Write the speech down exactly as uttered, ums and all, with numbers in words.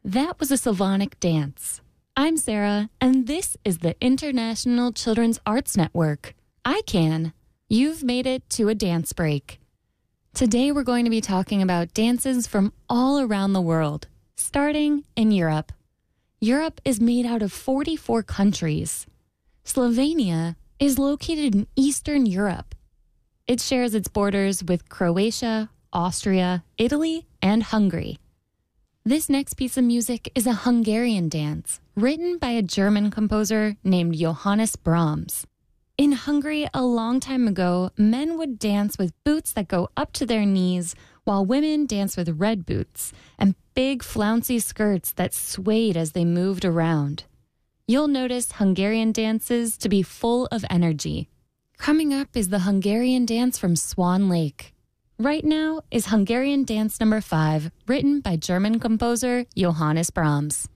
That was a Slavonic dance. I'm Sarah, and this is the International Children's Arts Network. I can. You've made it to a dance break. Today we're going to be talking about dances from all around the world, starting in Europe. Europe is made out of forty-four countries. Slovenia is located in Eastern Europe. It shares its borders with Croatia, Austria, Italy, and Hungary. This next piece of music is a Hungarian dance written by a German composer named Johannes Brahms. In Hungary, a long time ago, men would dance with boots that go up to their knees, while women danced with red boots and big flouncy skirts that swayed as they moved around. You'll notice Hungarian dances to be full of energy. Coming up is the Hungarian dance from Swan Lake. Right now is Hungarian dance number five, written by German composer Johannes Brahms.